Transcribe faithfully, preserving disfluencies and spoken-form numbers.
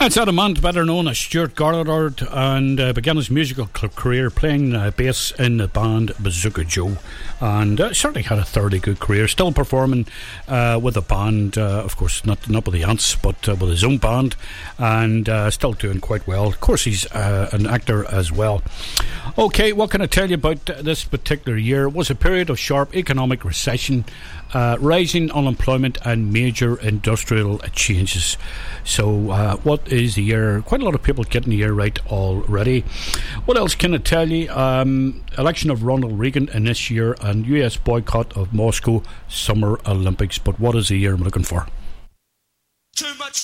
That's Adam Ant, better known as Stuart Goddard, and uh, began his musical career playing uh, bass in the band Bazooka Joe, and uh, certainly had a thoroughly good career. Still performing uh, with a band, uh, of course, not not with the Ants, but uh, with his own band, and uh, still doing quite well. Of course, he's uh, an actor as well. Okay, what can I tell you about this particular year? It was a period of sharp economic recession, uh, rising unemployment, and major industrial changes. So uh, what is the year? Quite a lot of people getting the year right already. What else can I tell you? Um, election of Ronald Reagan in this year, and U S boycott of Moscow Summer Olympics. But what is the year I'm looking for? Too much